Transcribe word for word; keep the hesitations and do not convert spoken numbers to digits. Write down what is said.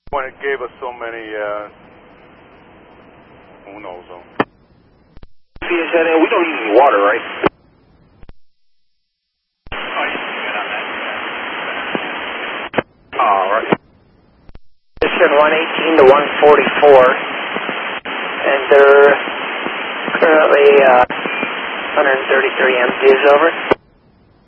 When it gave us so many, uh, who knows though. P S N A, we don't use water, right? All right. Position one eighteen to one forty-four, and they're currently uh, one thirty-three M Gs over.